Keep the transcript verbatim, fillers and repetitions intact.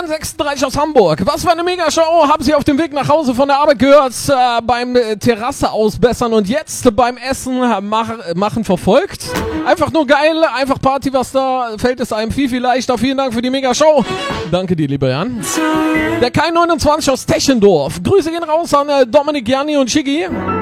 sechsunddreißig aus Hamburg. Was für eine Megashow. Haben Sie auf dem Weg nach Hause von der Arbeit gehört, äh, beim äh, Terrasse ausbessern und jetzt beim Essen äh, mach, äh, machen verfolgt. Einfach nur geil, einfach Party, was da fällt es einem viel, viel leichter. Vielen Dank für die Megashow. Danke dir, lieber Jan. Der Kai neunundzwanzig aus Techendorf. Grüße gehen raus an äh, Dominik, Janni und Schiggi.